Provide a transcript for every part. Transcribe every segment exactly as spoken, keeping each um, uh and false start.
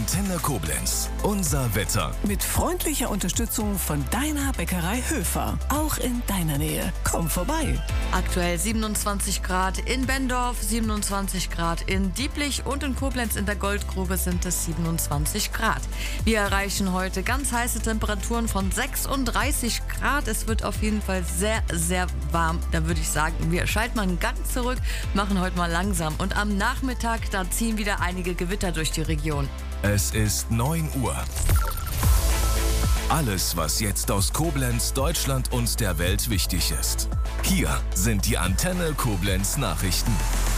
Antenne Koblenz. Unser Wetter. Mit freundlicher Unterstützung von deiner Bäckerei Höfer. Auch in deiner Nähe. Komm vorbei. Aktuell siebenundzwanzig Grad in Bendorf, siebenundzwanzig Grad in Dieblich und in Koblenz in der Goldgrube sind es siebenundzwanzig Grad. Wir erreichen heute ganz heiße Temperaturen von sechsunddreißig Grad. Es wird auf jeden Fall sehr, sehr warm. Da würde ich sagen, wir schalten mal einen Gang zurück, machen heute mal langsam. Und am Nachmittag, da ziehen wieder einige Gewitter durch die Region. Es ist neun Uhr. Alles, was jetzt aus Koblenz, Deutschland und der Welt wichtig ist. Hier sind die Antenne Koblenz Nachrichten.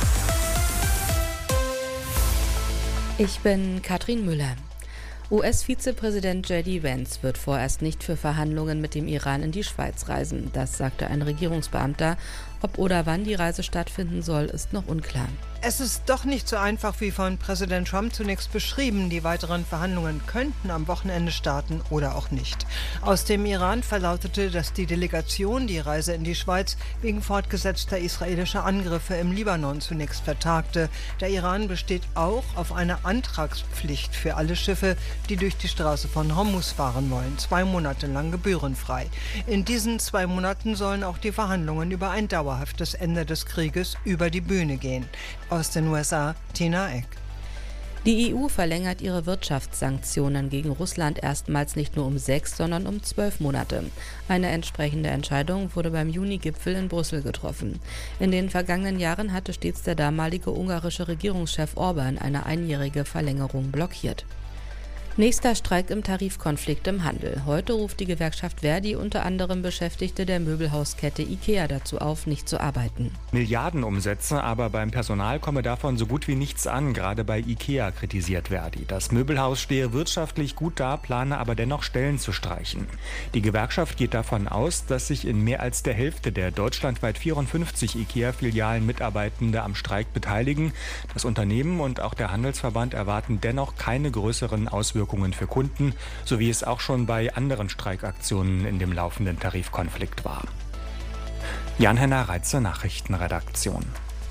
Ich bin Katrin Müller. U S-Vizepräsident J D Vance wird vorerst nicht für Verhandlungen mit dem Iran in die Schweiz reisen. Das sagte ein Regierungsbeamter. Ob oder wann die Reise stattfinden soll, ist noch unklar. Es ist doch nicht so einfach wie von Präsident Trump zunächst beschrieben. Die weiteren Verhandlungen könnten am Wochenende starten oder auch nicht. Aus dem Iran verlautete, dass die Delegation die Reise in die Schweiz wegen fortgesetzter israelischer Angriffe im Libanon zunächst vertagte. Der Iran besteht auch auf einer Antragspflicht für alle Schiffe, die durch die Straße von Hormuz fahren wollen, zwei Monate lang gebührenfrei. In diesen zwei Monaten sollen auch die Verhandlungen über ein dauerhaftes Ende des Krieges über die Bühne gehen. Aus den U S A, Tina Eck. Die E U verlängert ihre Wirtschaftssanktionen gegen Russland erstmals nicht nur um sechs, sondern um zwölf Monate. Eine entsprechende Entscheidung wurde beim Juni-Gipfel in Brüssel getroffen. In den vergangenen Jahren hatte stets der damalige ungarische Regierungschef Orban eine einjährige Verlängerung blockiert. Nächster Streik im Tarifkonflikt im Handel. Heute ruft die Gewerkschaft Verdi unter anderem Beschäftigte der Möbelhauskette IKEA dazu auf, nicht zu arbeiten. Milliardenumsätze, aber beim Personal komme davon so gut wie nichts an, gerade bei IKEA, kritisiert Verdi. Das Möbelhaus stehe wirtschaftlich gut da, plane aber dennoch Stellen zu streichen. Die Gewerkschaft geht davon aus, dass sich in mehr als der Hälfte der deutschlandweit vierundfünfzig IKEA-Filialen Mitarbeitende am Streik beteiligen. Das Unternehmen und auch der Handelsverband erwarten dennoch keine größeren Auswirkungen für Kunden, so wie es auch schon bei anderen Streikaktionen in dem laufenden Tarifkonflikt war. Jan-Henner Reitze, Nachrichtenredaktion.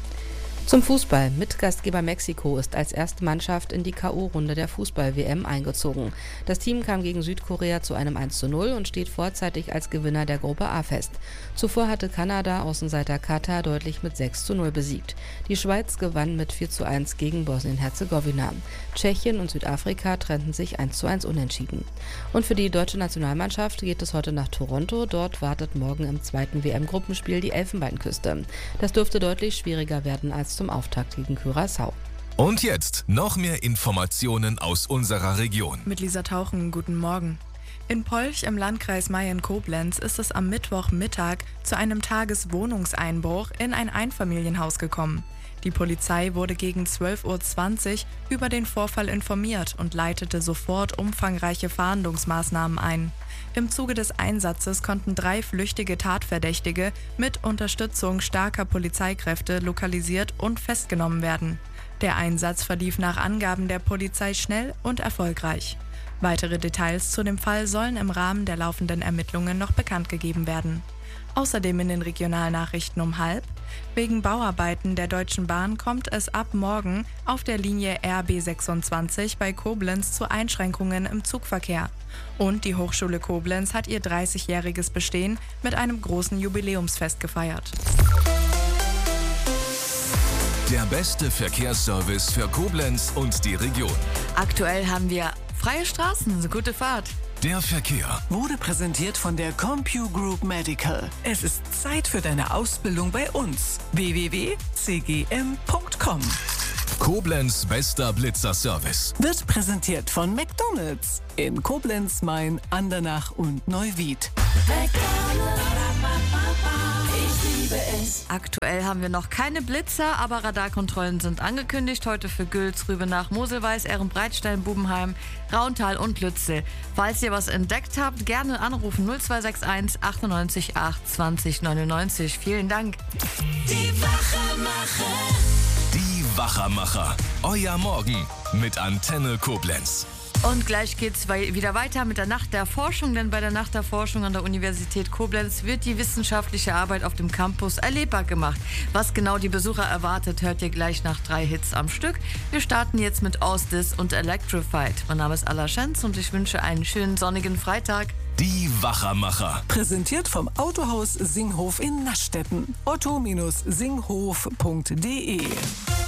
Zum Fußball. Mitgastgeber Mexiko ist als erste Mannschaft in die K O-Runde der Fußball-W M eingezogen. Das Team kam gegen Südkorea zu einem eins zu null und steht vorzeitig als Gewinner der Gruppe A fest. Zuvor hatte Kanada Außenseiter Katar deutlich mit sechs zu null besiegt. Die Schweiz gewann mit vier zu eins gegen Bosnien-Herzegowina. Tschechien und Südafrika trennten sich eins zu eins unentschieden. Und für die deutsche Nationalmannschaft geht es heute nach Toronto. Dort wartet morgen im zweiten W M-Gruppenspiel die Elfenbeinküste. Das dürfte deutlich schwieriger werden als zum Auftakt gegen Curaçao. Und jetzt noch mehr Informationen aus unserer Region. Mit Lisa Tauchen, guten Morgen. In Polch im Landkreis Mayen-Koblenz ist es am Mittwochmittag zu einem Tageswohnungseinbruch in ein Einfamilienhaus gekommen. Die Polizei wurde gegen zwölf Uhr zwanzig über den Vorfall informiert und leitete sofort umfangreiche Fahndungsmaßnahmen ein. Im Zuge des Einsatzes konnten drei flüchtige Tatverdächtige mit Unterstützung starker Polizeikräfte lokalisiert und festgenommen werden. Der Einsatz verlief nach Angaben der Polizei schnell und erfolgreich. Weitere Details zu dem Fall sollen im Rahmen der laufenden Ermittlungen noch bekannt gegeben werden. Außerdem in den Regionalnachrichten um halb. Wegen Bauarbeiten der Deutschen Bahn kommt es ab morgen auf der Linie R B sechsundzwanzig bei Koblenz zu Einschränkungen im Zugverkehr. Und die Hochschule Koblenz hat ihr dreißigjähriges Bestehen mit einem großen Jubiläumsfest gefeiert. Der beste Verkehrsservice für Koblenz und die Region. Aktuell haben wir freie Straßen, so gute Fahrt. Der Verkehr Wurde präsentiert von der CompuGroup Medical. Es ist Zeit für deine Ausbildung bei uns. w w w punkt c g m punkt com. Koblenz bester Blitzerservice. Wird präsentiert von McDonald's in Koblenz, Main, Andernach und Neuwied. Ich liebe es. Aktuell haben wir noch keine Blitzer, aber Radarkontrollen sind angekündigt. Heute für Gülz, Rübenach, Moselweiß, Ehrenbreitstein, Bubenheim, Rauntal und Lützel. Falls ihr was entdeckt habt, gerne anrufen null zwei sechs eins achtundneunzig acht zwanzig neunundneunzig. Vielen Dank. Die Wachermacher. Die Wachermacher. Euer Morgen mit Antenne Koblenz. Und gleich geht's wieder weiter mit der Nacht der Forschung, denn bei der Nacht der Forschung an der Universität Koblenz wird die wissenschaftliche Arbeit auf dem Campus erlebbar gemacht. Was genau die Besucher erwartet, hört ihr gleich nach drei Hits am Stück. Wir starten jetzt mit Aus This und Electrified. Mein Name ist Alla Schenz und ich wünsche einen schönen sonnigen Freitag. Die Wachermacher. Präsentiert vom Autohaus Singhof in Naschdetten. otto Bindestrich singhof punkt de